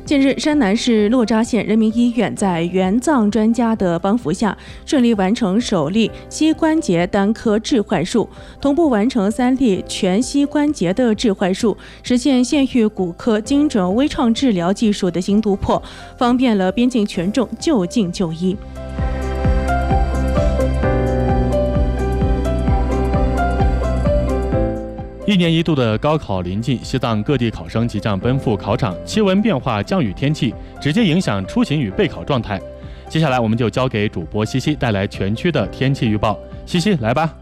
近日，山南市洛扎县人民医院在援藏专家的帮扶下，顺利完成首例膝关节单颗置换术，同步完成3例全膝关节的置换术，实现县域骨科精准微创治疗技术的新突破，方便了边境群众就近就医。 1年1度的高考临近，西藏各地考生即将奔赴考场，气温变化、降雨天气直接影响出行与备考状态。接下来我们就交给主播西西带来全区的天气预报。西西，来吧。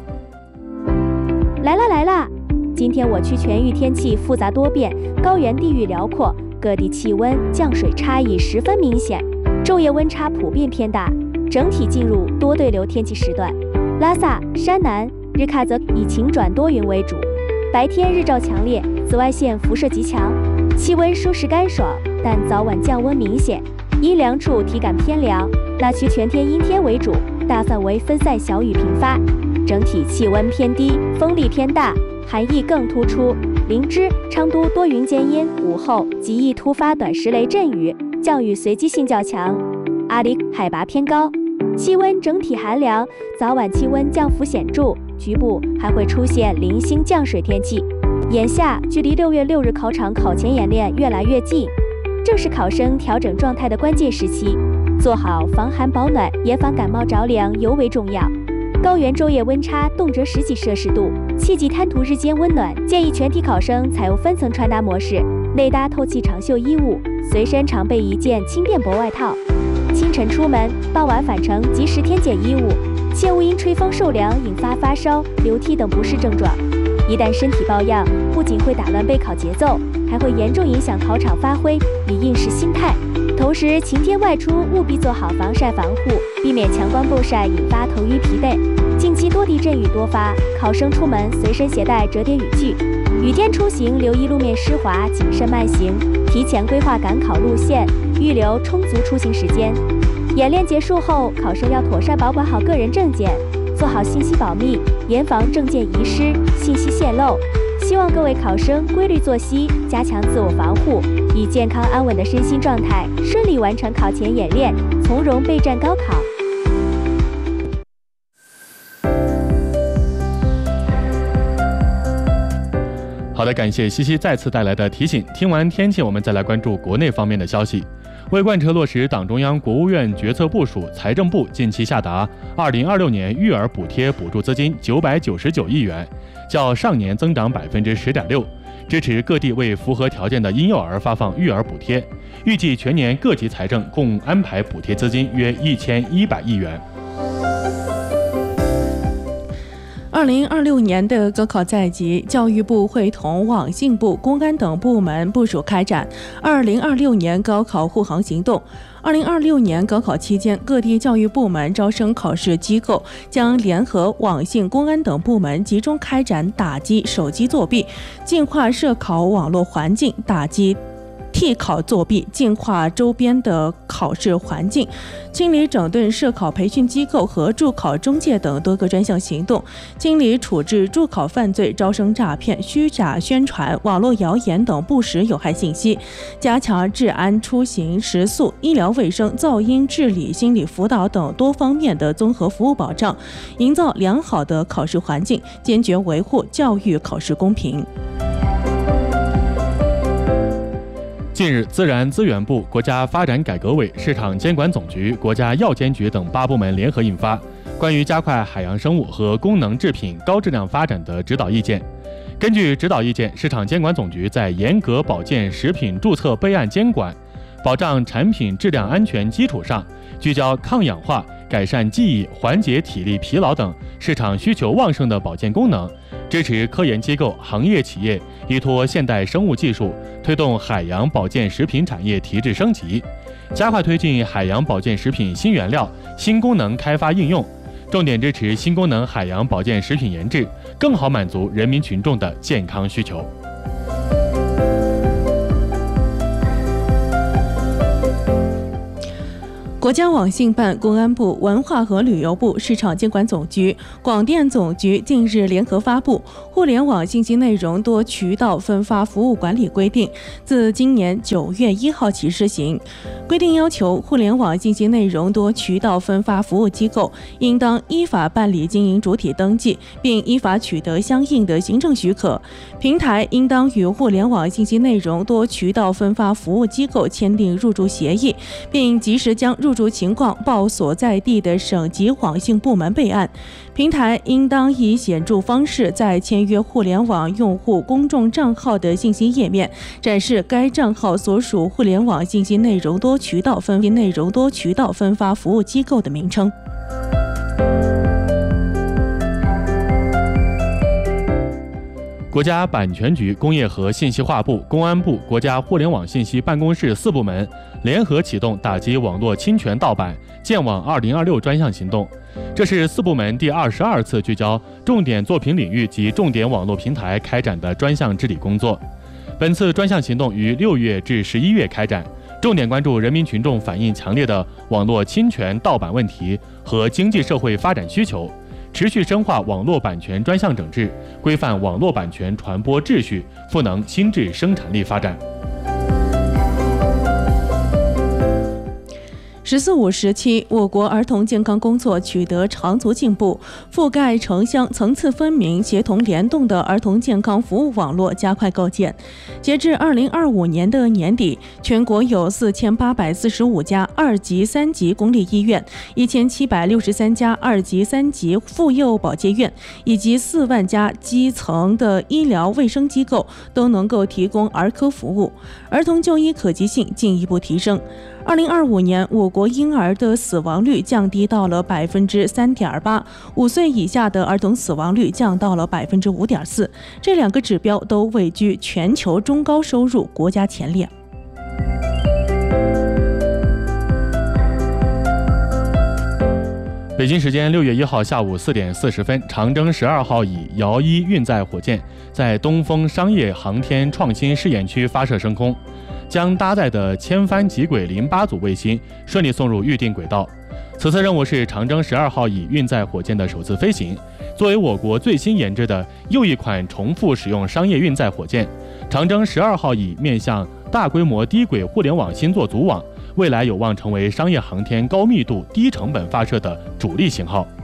来啦！今天我区全域天气复杂多变，高原地域辽阔，各地气温、降水差异十分明显，昼夜温差普遍偏大，整体进入多对流天气时段。拉萨、山南、日喀则以晴转多云为主。白天日照强烈，紫外线辐射极强，气温舒适干爽，但早晚降温明显，阴凉处体感偏凉。那区全天阴天为主，大范围分散小雨频发，整体气温偏低，风力偏大，寒意更突出。林芝、昌都多云间阴，午后极易突发短时雷阵雨，降雨随机性较强。阿里海拔偏高，气温整体寒凉，早晚气温降幅显著，局部还会出现零星降水天气。眼下距离6月6日考场考前演练越来越近，正是考生调整状态的关键时期，做好防寒保暖、严防感冒着凉尤为重要。高原昼夜温差动辄10几摄氏度，气急贪图日间温暖，建议全体考生采用分层穿搭模式，内搭透气长袖衣物，随身常备一件轻便薄外套。清晨出门，傍晚返程及时添减衣物，切勿因吹风受凉引发发烧、流涕等不适症状。一旦身体抱恙，不仅会打乱备考节奏，还会严重影响考场发挥，以应试心态。同时，晴天外出务必做好防晒防护，避免强光暴晒引发头晕疲惫。近期多地阵雨多发，考生出门随身携带折叠雨具。雨天出行留意路面湿滑，谨慎慢行，提前规划赶考路线，预留充足出行时间。演练结束后，考生要妥善保管好个人证件，做好信息保密，严防证件遗失、信息泄露。希望各位考生规律作息，加强自我防护，以健康安稳的身心状态，顺利完成考前演练，从容备战高考。 好的，感谢西西再次带来的提醒。听完天气，我们再来关注国内方面的消息。为贯彻落实党中央、国务院决策部署，财政部近期下达2026年育儿补贴补助资金999亿元，较上年增长10.6%，支持各地为符合条件的婴幼儿发放育儿补贴。预计全年各级财政共安排补贴资金约1100亿元。 2026年的高考在即，教育部会同网信部、公安等部门部署开展2026年高考护航行动。2026年高考期间，各地教育部门、招生考试机构将联合网信、公安等部门，集中开展打击手机作弊，净化涉考网络环境，打击替考作弊，净化周边的考试环境，清理整顿涉考培训机构和助考中介等多个专项行动，清理处置助考犯罪、招生诈骗、虚假宣传、网络谣言等不实有害信息，加强治安、出行、食宿、医疗卫生、噪音治理、心理辅导等多方面的综合服务保障，营造良好的考试环境，坚决维护教育考试公平。 近日，自然资源部、国家发展改革委、市场监管总局、国家药监局等8部门联合印发关于加快海洋生物和功能制品高质量发展的指导意见。根据指导意见，市场监管总局在严格保健食品注册备案监管、保障产品质量安全基础上，聚焦抗氧化、改善记忆、缓解体力疲劳等市场需求旺盛的保健功能，支持科研机构、行业企业依托现代生物技术，推动海洋保健食品产业提质升级，加快推进海洋保健食品新原料、新功能开发应用，重点支持新功能海洋保健食品研制，更好满足人民群众的健康需求。 国家网信办、公安部、文化和旅游部、市场监管总局、广电总局近日联合发布《互联网信息内容多渠道分发服务管理规定》，自今年9月1号起施行。规定要求，互联网信息内容多渠道分发服务机构应当依法办理经营主体登记，并依法取得相应的行政许可。平台应当与互联网信息内容多渠道分发服务机构签订入驻协议，并及时将入驻情况报所在地的省级网信部门备案。平台应当以显著方式在签约互联网用户公众账号的信息页面展示该账号所属互联网信息内容多渠道分发服务机构的名称。 国家版权局、工业和信息化部、公安部、国家互联网信息办公室4部门联合启动打击网络侵权盗版建网2026专项行动。这是4部门第22次聚焦重点作品领域及重点网络平台开展的专项治理工作。本次专项行动于6月至11月开展，重点关注人民群众反映强烈的网络侵权盗版问题和经济社会发展需求，持续深化网络版权专项整治，规范网络版权传播秩序，赋能新质生产力发展。 “14五”时期，我国儿童健康工作取得长足进步，覆盖城乡层次分明、协同联动的儿童健康服务网络加快构建。截至2025年的年底，全国有4845家2级、3级公立医院，1763家2级、3级妇幼保健院，以及4万家基层的医疗卫生机构都能够提供儿科服务，儿童就医可及性进一步提升。2025年，我国婴儿的死亡率降低到了3.8%，5岁以下的儿童死亡率降到了5.4%，这2个指标都位居全球中高收入国家前列。 北京时间6月1号下午4点40分，长征12号乙遥1运载火箭在东风商业航天创新试验区发射升空，将搭载的千帆极轨08组卫星顺利送入预定轨道。此次任务是长征12号乙运载火箭的首次飞行，作为我国最新研制的又一款重复使用商业运载火箭，长征12号乙面向大规模低轨互联网星座组网，未来有望成为商业航天高密度、低成本发射的主力型号。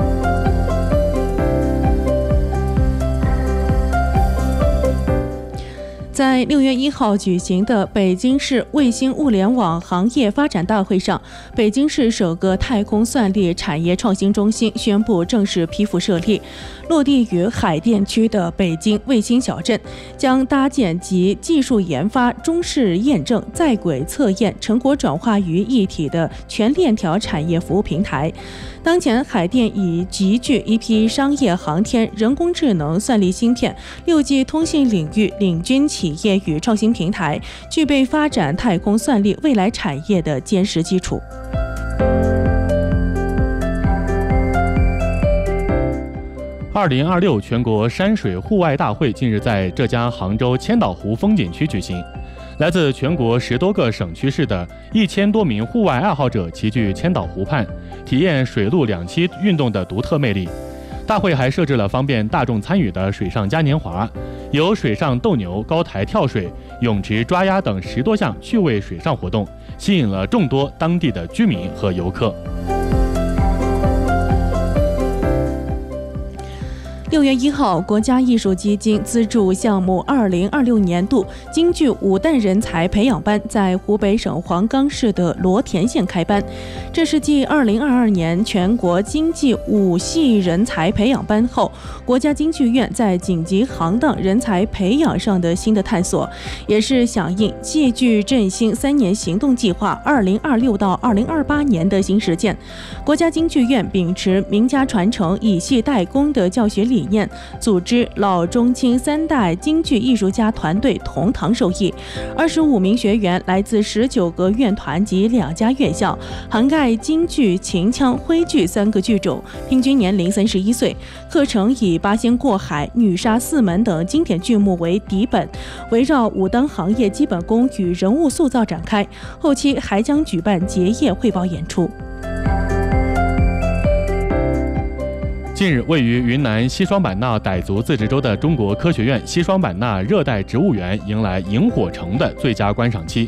在6月1号举行的北京市卫星物联网行业发展大会上，北京市首个太空算力产业创新中心宣布正式批复设立。落地于海淀区的北京卫星小镇将搭建集技术研发、中试验证、在轨测验、成果转化于一体的全链条产业服务平台。当前，海淀已集聚一批商业航天、人工智能、算力芯片、6G 通信领域领军企业与创新平台，具备发展太空算力未来产业的坚实基础。 2026全国山水户外大会近日在浙江杭州千岛湖风景区举行，来自全国10多个省区市的1000多名户外爱好者齐聚千岛湖畔，体验水陆两栖运动的独特魅力。大会还设置了方便大众参与的水上嘉年华，有水上斗牛、高台跳水、泳池抓鸭等10多项趣味水上活动，吸引了众多当地的居民和游客。 6月1号，国家艺术基金资助项目2026年度京剧武旦人才培养班在湖北省黄冈市的罗田县开班。这是继2022年全国京剧武戏人才培养班后，国家京剧院在紧急行当人才培养上的新的探索，也是响应戏剧振兴3年行动计划2026到2028年的新实践。国家京剧院秉持名家传承、以戏代工的教学理理念，组织老中青3代京剧艺术家团队同堂授艺。25名学员来自19个院团及2家院校，涵盖京剧、秦腔、徽剧3个剧种，平均年龄31岁。课程以《八仙过海》《女杀四门》等经典剧目为底本，围绕武当行业基本功与人物塑造展开，后期还将举办结业汇报演出。 近日，位于云南西双版纳傣族自治州的中国科学院西双版纳热带植物园迎来萤火虫的最佳观赏期。